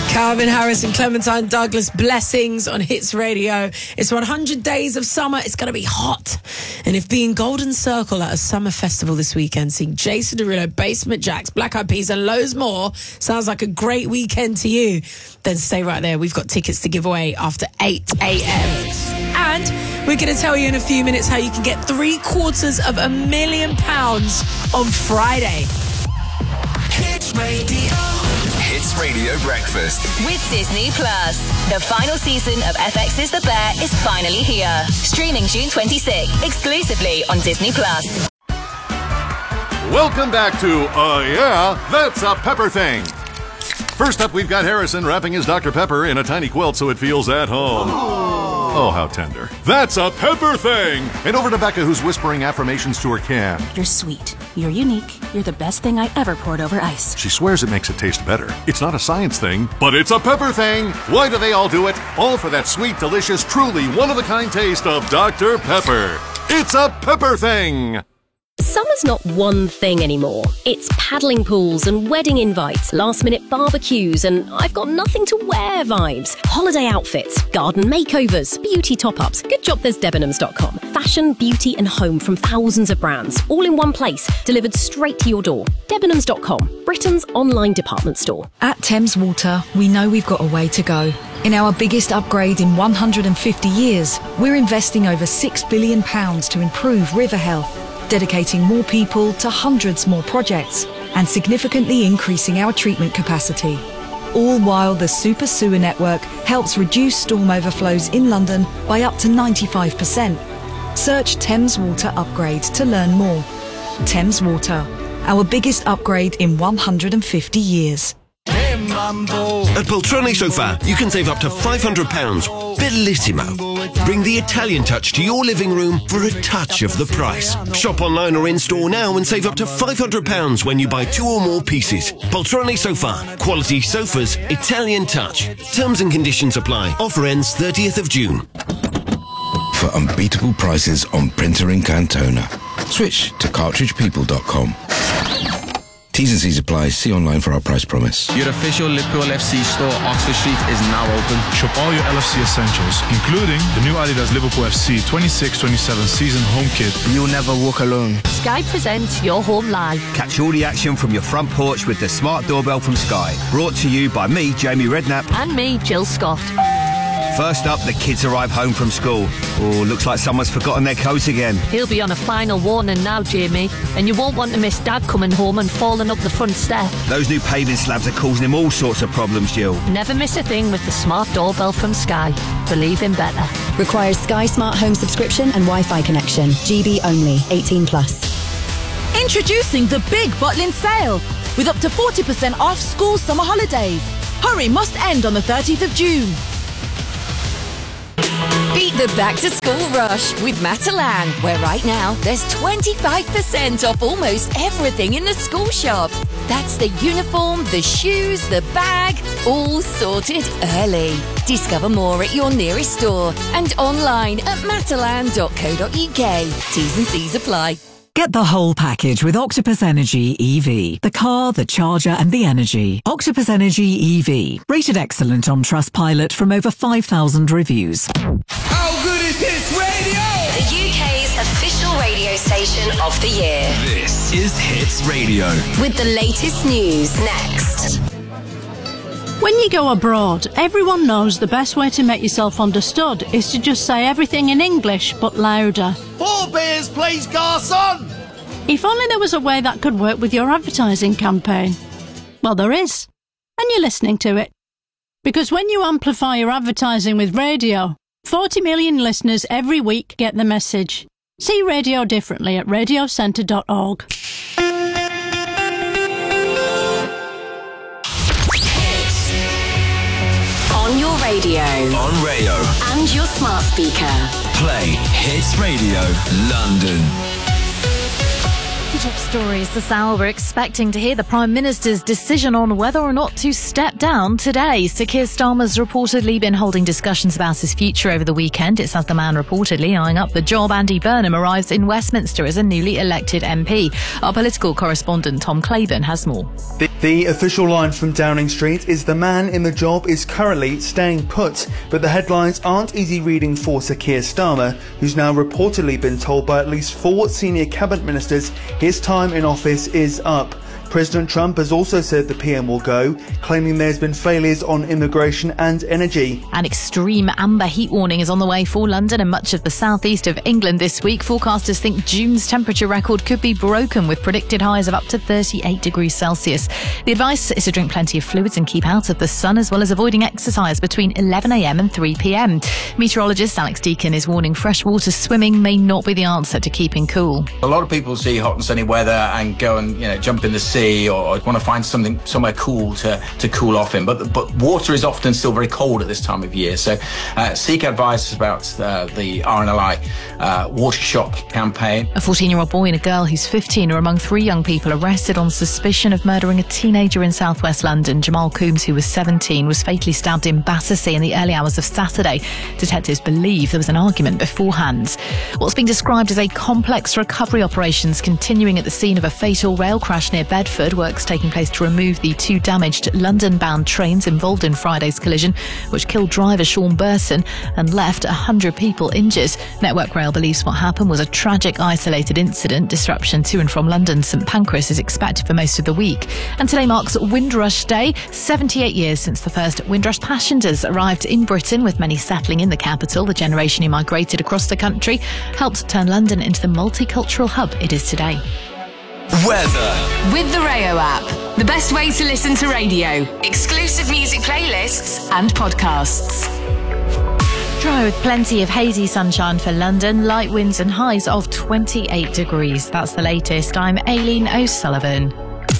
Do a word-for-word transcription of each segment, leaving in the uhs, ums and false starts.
Calvin Harris and Clementine Douglas, Blessings on Hits Radio. It's one hundred days of summer. It's going to be hot. And if being Golden Circle at a summer festival this weekend, seeing Jason Derulo, Basement Jaxx, Black Eyed Peas and loads more sounds like a great weekend to you, then stay right there. We've got tickets to give away after eight a.m. And we're going to tell you in a few minutes how you can get three quarters of a million pounds on Friday. Hits Radio. Hits Radio Breakfast. With Disney Plus. The final season of F X's The Bear is finally here. Streaming June twenty-sixth, exclusively on Disney Plus. Welcome back to Uh Yeah, That's a Pepper Thing. First up, we've got Harrison wrapping his Doctor Pepper in a tiny quilt so it feels at home. Oh, how tender. That's a Pepper Thing! And over to Becca, who's whispering affirmations to her can. You're sweet. You're unique. You're the best thing I ever poured over ice. She swears it makes it taste better. It's not a science thing, but it's a Pepper Thing! Why do they all do it? All for that sweet, delicious, truly one-of-a-kind taste of Doctor Pepper. It's a Pepper Thing! Summer's not one thing anymore. It's paddling pools and wedding invites, last-minute barbecues, and I've got nothing to wear vibes. Holiday outfits, garden makeovers, beauty top-ups. Good job there's Debenhams dot com. Fashion, beauty and home from thousands of brands, all in one place, delivered straight to your door. Debenhams dot com, Britain's online department store. At Thames Water, we know we've got a way to go. In our biggest upgrade in one hundred fifty years, we're investing over six billion pounds to improve river health, dedicating more people to hundreds more projects and significantly increasing our treatment capacity. All while the Super Sewer Network helps reduce storm overflows in London by up to ninety-five percent. Search Thames Water Upgrade to learn more. Thames Water, our biggest upgrade in one hundred fifty years. At Poltrone Sofa, you can save up to five hundred pounds. Bellissimo. Bring the Italian touch to your living room for a touch of the price. Shop online or in-store now and save up to five hundred pounds when you buy two or more pieces. Poltrone Sofa. Quality sofas, Italian touch. Terms and conditions apply. Offer ends thirtieth of June. For unbeatable prices on printer ink and toner, switch to cartridge people dot com. T's and C's apply. See online for our price promise. Your official Liverpool F C store, Oxford Street, is now open. Shop all your L F C essentials, including the new Adidas Liverpool F C twenty-six twenty-seven season home kit. You'll never walk alone. Sky presents Your Home Live. Catch all the action from your front porch with the smart doorbell from Sky. Brought to you by me, Jamie Redknapp. And me, Jill Scott. First up, the kids arrive home from school. Oh, looks like someone's forgotten their coat again. He'll be on a final warning now, Jamie. And you won't want to miss Dad coming home and falling up the front step. Those new paving slabs are causing him all sorts of problems, Jill. Never miss a thing with the smart doorbell from Sky. Believe in better. Requires Sky Smart Home subscription and Wi-Fi connection. G B only. eighteen plus. Introducing the Big Bottling Sale with up to forty percent off school summer holidays. Hurry must end on the thirtieth of June. Beat the back-to-school rush with Matalan, where right now there's twenty-five percent off almost everything in the school shop. That's the uniform, the shoes, the bag, all sorted early. Discover more at your nearest store and online at matalan dot co dot uk. T's and C's apply. Get the whole package with Octopus Energy E V. The car, the charger and the energy. Octopus Energy E V. Rated excellent on Trustpilot from over five thousand reviews. How good is Hits Radio? The U K's official radio station of the year. This is Hits Radio. With the latest news next. When you go abroad, everyone knows the best way to make yourself understood is to just say everything in English, but louder. Four beers, please, garçon! If only there was a way that could work with your advertising campaign. Well, there is. And you're listening to it. Because when you amplify your advertising with radio, forty million listeners every week get the message. See radio differently at radio centre dot org. On your radio. On Rayo. And your smart speaker. Play Hits Radio London. your top stories this hour. We're expecting to hear the Prime Minister's decision on whether or not to step down today. Sir Keir Starmer's reportedly been holding discussions about his future over the weekend. It's as the man reportedly eyeing up the job. Andy Burnham arrives in Westminster as a newly elected M P. Our political correspondent Tom Claiborne has more. The, the official line from Downing Street is the man in the job is currently staying put, but the headlines aren't easy reading for Sir Keir Starmer, who's now reportedly been told by at least four senior cabinet ministers his time in office is up. President Trump has also said the P M will go, claiming there's been failures on immigration and energy. An extreme amber heat warning is on the way for London and much of the southeast of England this week. Forecasters think June's temperature record could be broken with predicted highs of up to thirty-eight degrees Celsius. The advice is to drink plenty of fluids and keep out of the sun, as well as avoiding exercise between eleven a m and three p m. Meteorologist Alex Deakin is warning freshwater swimming may not be the answer to keeping cool. A lot of people see hot and sunny weather and go and, you know, jump in the sea or want to find something somewhere cool to, to cool off in. But but water is often still very cold at this time of year. So uh, seek advice about uh, the R N L I uh, Water Shock campaign. A fourteen-year-old boy and a girl who's fifteen are among three young people arrested on suspicion of murdering a teenager in southwest London. Jamal Coombs, who was seventeen, was fatally stabbed in Battersea in the early hours of Saturday. Detectives believe there was an argument beforehand. What's being described as a complex recovery operations continuing at the scene of a fatal rail crash near Bedford. Works taking place to remove the two damaged London-bound trains involved in Friday's collision, which killed driver Sean Burson and left one hundred people injured. Network Rail believes what happened was a tragic isolated incident. Disruption to and from London St Pancras is expected for most of the week. And today marks Windrush Day, seventy-eight years since the first Windrush passengers arrived in Britain, with many settling in the capital. The generation who migrated across the country helped turn London into the multicultural hub it is today. Weather. With the Rayo app, the best way to listen to radio, exclusive music playlists and podcasts. Dry with plenty of hazy sunshine for London, light winds and highs of twenty-eight degrees. That's the latest. I'm Aileen O'Sullivan.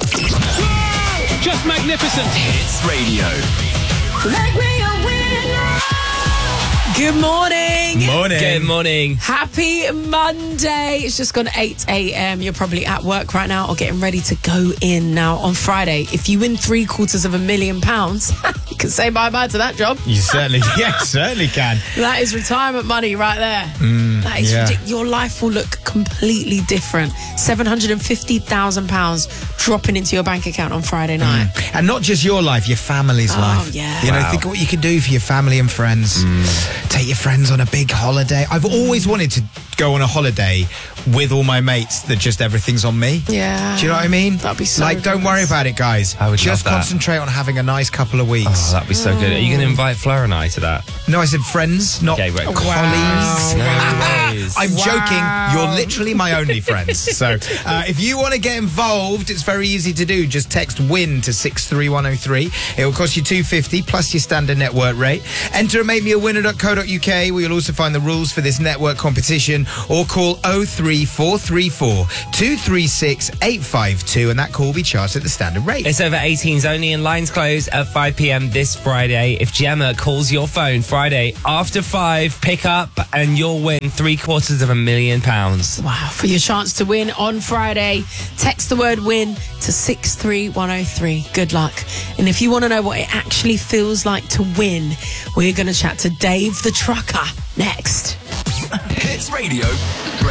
Just magnificent. Hits Radio. Make me a winner. Good morning. Morning. Good morning. Happy Monday. It's just gone eight a m. You're probably at work right now or getting ready to go in. Now, on Friday, if you win three quarters of a million pounds, you can say bye-bye to that job. You certainly, yeah, certainly can. That is retirement money right there. Mm, that is yeah. ridiculous. Your life will look completely different. seven hundred fifty thousand pounds dropping into your bank account on Friday night. Mm. And not just your life, your family's oh, life. Oh, yeah. You know, wow. think of what you can do for your family and friends. Mm. Take your friends on a big holiday. I've always wanted to go on a holiday with all my mates that just everything's on me. Yeah. Do you know what I mean? That'd be so Like, nice. don't worry about it, guys. I would just love that. concentrate on having a nice couple of weeks. Oh, that'd be so good. Are you going to invite Fleur and I to that? No, I said friends, not Okay, right. colleagues. Wow. No ways. I'm Wow. joking. You're literally my only friends. So uh, if you want to get involved, it's very easy to do. Just text WIN to six three one oh three. It will cost you two pounds fifty plus your standard network rate. Enter make me a winner dot co dot U K, where you'll also find the rules for this network competition, or call oh three four three four two three six eight five two, and that call will be charged at the standard rate. It's over eighteens only, and lines close at five p m this Friday. If Gemma calls your phone Friday after five, pick up and you'll win three quarters of a million pounds. Wow. For your chance to win on Friday, text the word WIN to six three one oh three. Good luck. And if you want to know what it actually feels like to win, we're going to chat to Dave the Trucker next. Hits Radio.